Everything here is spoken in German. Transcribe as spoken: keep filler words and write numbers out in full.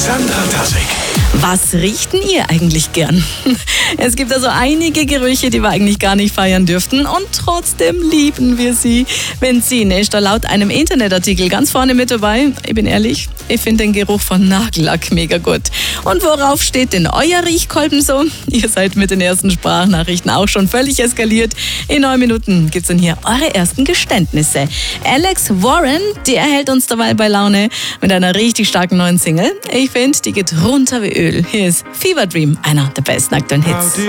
Sandra Tassig. Was riechten ihr eigentlich gern? Es gibt also einige Gerüche, die wir eigentlich gar nicht feiern dürften und trotzdem lieben wir sie. Benzin ist da laut einem Internetartikel ganz vorne mit dabei. Ich bin ehrlich, ich finde den Geruch von Nagellack mega gut. Und worauf steht denn euer Riechkolben so? Ihr seid mit den ersten Sprachnachrichten auch schon völlig eskaliert. In neun Minuten gibt's dann hier eure ersten Geständnisse. Alex Warren, die erhält uns dabei bei Laune mit einer richtig starken neuen Single. Ich finde, die geht runter wie Öl. Hier ist Fever Dream, einer der besten aktuellen Hits.